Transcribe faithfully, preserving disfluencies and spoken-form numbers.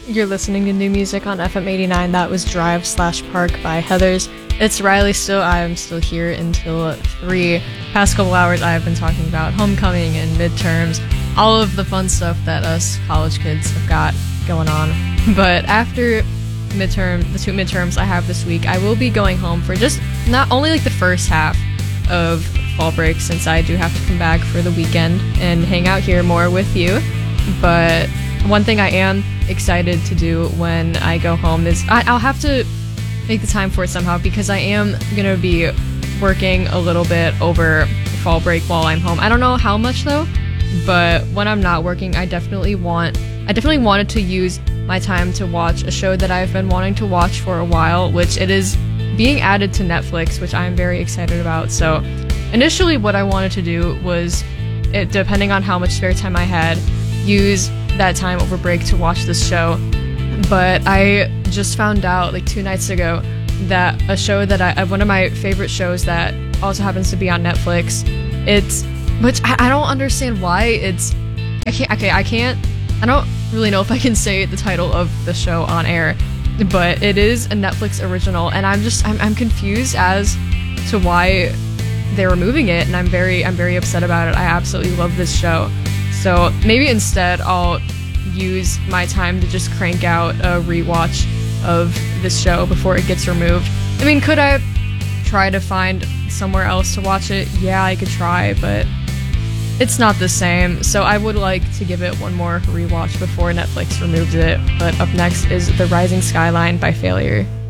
You're listening to new music on F M eighty-nine. That was Drive slash Park by Heathers. It's Riley still. I'm still here until three. Past couple hours I have been talking about homecoming and midterms, all of the fun stuff that us college kids have got going on. But after midterm, the two midterms I have this week, I will be going home for just not only like the first half of fall break, since I do have to come back for the weekend and hang out here more with you. But one thing I am excited to do when I go home is I, I'll have to make the time for it somehow, because I am gonna be working a little bit over fall break while I'm home. I don't know how much though, but when I'm not working, I definitely want I definitely wanted to use my time to watch a show that I've been wanting to watch for a while, which it is being added to Netflix, which I'm very excited about. So initially what I wanted to do was, it, depending on how much spare time I had, use that time over break to watch this show. But I just found out like two nights ago that a show that I, one of my favorite shows that also happens to be on Netflix, it's, which I, I don't understand why it's, I can't, okay, I can't, I don't really know if I can say the title of the show on air, but it is a Netflix original, and I'm just, I'm, I'm confused as to why they're removing it, and I'm very, I'm very upset about it. I absolutely love this show. So maybe instead I'll use my time to just crank out a rewatch of this show before it gets removed. I mean, could I try to find somewhere else to watch it? Yeah, I could try, but it's not the same. So I would like to give it one more rewatch before Netflix removes it. But up next is The Rising Skyline by Failure.